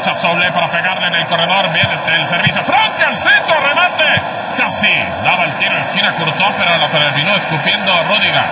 derecha, Soule para pegarle en el corredor. Viene el servicio. Franca al centro, remate. Casi daba el tiro de esquina Courtois, pero lo terminó escupiendo Rudiger.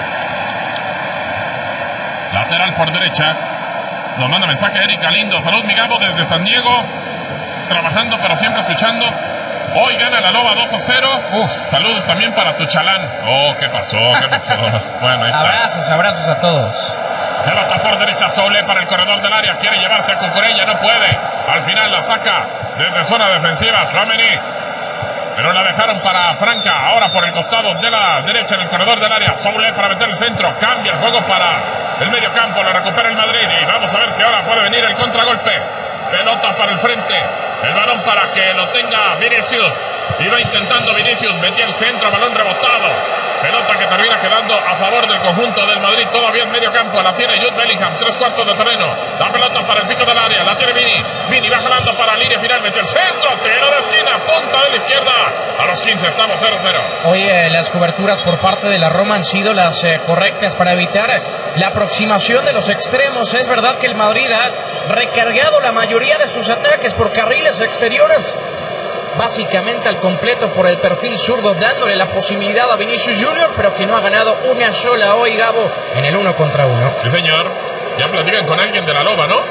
Lateral por derecha. Nos manda mensaje Eric Galindo. Salud, mi Gabo, desde San Diego. Trabajando, pero siempre escuchando. Hoy gana la Loba 2-0. Saludos también para tu chalán. Oh, ¿qué pasó? Bueno, ahí está. Abrazos a todos. Pelota por derecha, Soule para el corredor del área. Quiere llevarse a Cucurella, no puede. Al final la saca desde zona defensiva Tchouaméni. Pero la dejaron para Franca. Ahora por el costado de la derecha en el corredor del área. Soule para meter el centro. Cambia el juego para el medio campo. Lo recupera el Madrid. Y vamos a ver si ahora puede venir el contragolpe. Pelota para el frente. El balón para que lo tenga Vinicius. Iba intentando Vinicius. Metía el centro. Balón rebotado. Pelota que termina quedando a favor del conjunto del Madrid. Todavía en medio campo. La tiene Jude Bellingham. 3/4 de terreno. La pelota para el pico del área. La tiene Vini. Vini va jalando para la línea final. Mete el centro. Tiro de esquina. Punta de la izquierda. A los 15 estamos 0-0. Oye, las coberturas por parte de la Roma han sido las correctas para evitar la aproximación de los extremos. Es verdad que el Madrid ha recargado la mayoría de sus ataques por carriles exteriores. Básicamente al completo por el perfil zurdo, dándole la posibilidad a Vinicius Junior, pero que no ha ganado una sola hoy, Gabo, en el 1 contra 1. Sí, señor. Ya platican con alguien de la Loba, ¿no?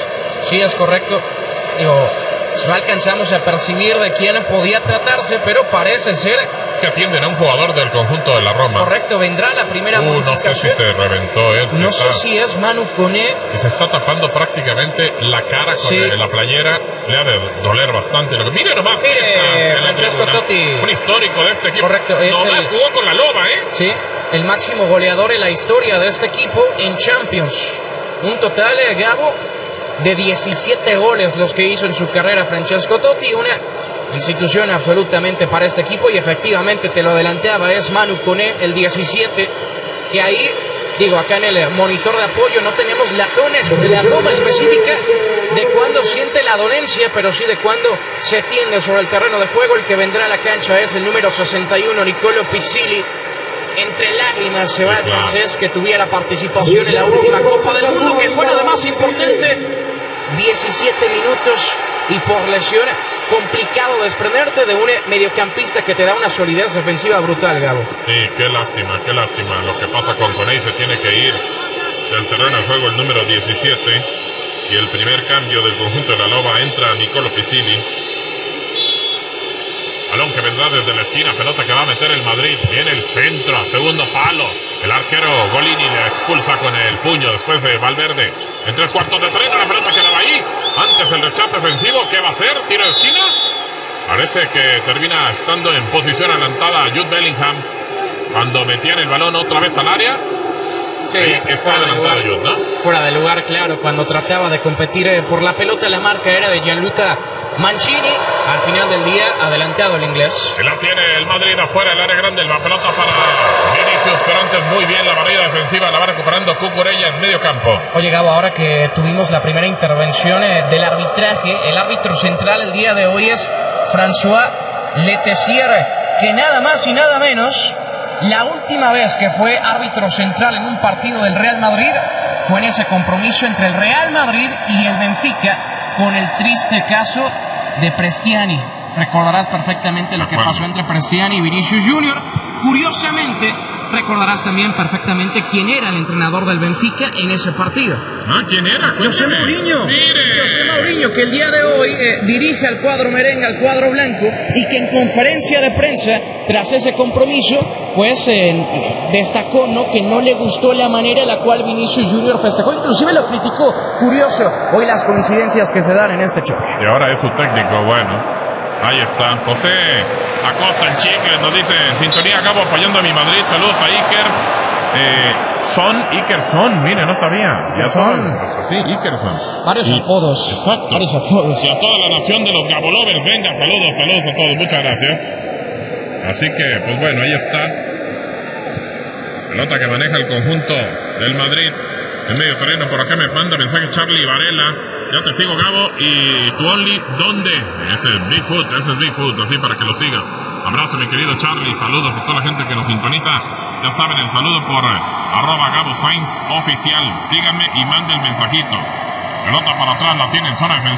Sí, es correcto. Digo, no alcanzamos a percibir de quién podía tratarse, pero parece ser... Es que atienden a un jugador del conjunto de la Roma. Correcto, vendrá la primera modificación. No sé si se reventó él. No sé si es Manu Koné. Y se está tapando prácticamente la cara con la playera. Le ha de doler bastante. Mire nomás. Francesco Totti. Un histórico de este equipo. Correcto. Nomás jugó con la Loba, ¿eh? Sí, el máximo goleador en la historia de este equipo en Champions. Un total, Gabo, de 17 goles los que hizo en su carrera Francesco Totti. Una institución absolutamente para este equipo, y efectivamente te lo adelantaba, es Manu Koné, el 17, que ahí, digo, acá en el monitor de apoyo no tenemos la toma específica de cuándo siente la dolencia, pero sí de cuándo se tiende sobre el terreno de juego. El que vendrá a la cancha es el número 61, Nicolo Pizzilli. Entre lágrimas se va el francés, que tuviera participación en la última Copa del Mundo, que fue la más importante. 17 minutos y por lesión complicado desprenderte de un mediocampista que te da una solidez defensiva brutal, Gabo. Sí, qué lástima lo que pasa con Koné. Se tiene que ir del terreno de juego el número 17, y el primer cambio del conjunto de la Loba entra Nicolo Pizzilli. Balón que vendrá desde la esquina, pelota que va a meter el Madrid. Viene el centro, a segundo palo. El arquero Golini le expulsa con el puño después de Valverde. En 3/4 de terreno, la pelota quedaba ahí. Antes el rechazo ofensivo, ¿qué va a hacer? Tiro de esquina. Parece que termina estando en posición adelantada Jude Bellingham cuando metían el balón otra vez al área. Sí, está adelantado Jude, ¿no? Fuera de lugar, claro. Cuando trataba de competir por la pelota, la marca era de Gianluca Mancini. Al final del día, adelantado el inglés. La tiene el Madrid afuera, el área grande. La pelota para Vinicius, pero antes muy bien la barrida defensiva. La va recuperando Cucurella en medio campo. Oye, Gabo, ahora que tuvimos la primera intervención del arbitraje, el árbitro central el día de hoy es François Letessier, que nada más y nada menos, la última vez que fue árbitro central en un partido del Real Madrid fue en ese compromiso entre el Real Madrid y el Benfica, con el triste caso de Prestiani. Recordarás perfectamente lo que pasó entre Prestiani y Vinicius Junior. Curiosamente, recordarás también perfectamente quién era el entrenador del Benfica en ese partido. ¿Quién era? José Mourinho. ¡Mire! José Mourinho, que el día de hoy dirige al cuadro merengue, al cuadro blanco, y que en conferencia de prensa, tras ese compromiso, pues destacó, ¿no?, que no le gustó la manera en la cual Vinicius Junior festejó, inclusive lo criticó. Curioso, hoy las coincidencias que se dan en este choque. Y ahora es su técnico, bueno. Ahí está, José Acosta en Chicle, nos dice: en sintonía, acabo apoyando a mi Madrid. Saludos a Ikerson, mire, no sabía. Ya son, sí, Ikerson. Varios apodos. Exacto. Varios apodos. Y a toda la nación de los Gabolovers, venga, saludos a todos, muchas gracias. Así que, pues bueno, ahí está. Pelota que maneja el conjunto del Madrid en medio terreno. Por acá me manda mensaje Charlie Varela: ya te sigo, Gabo. Y tu Only, ¿dónde? Ese es Bigfoot, así para que lo sigas. Abrazo, mi querido Charlie. Saludos a toda la gente que nos sintoniza. Ya saben, el saludo por @Gabo Sainz oficial. Síganme y manden el mensajito. Pelota para atrás, la tiene en zona defensiva.